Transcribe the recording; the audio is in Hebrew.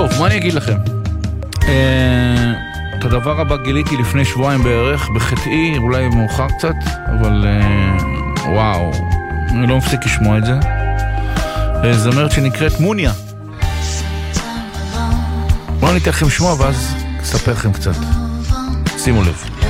טוב, מה אני אגיד לכם? את הדבר הבא גיליתי לפני שבועיים בערך, בחטאי, אולי מאוחר קצת, אבל וואו, אני לא מפסיק לשמוע את זה. זמרת שנקראת מוניה. בואו ניתן לכם שמוע ואז אספר לכם קצת. שימו לב.